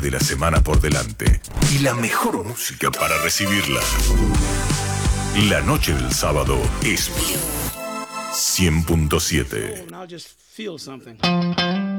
de la semana por delante y la mejor música para recibirla. La noche del sábado es 100.7. Now just feel something.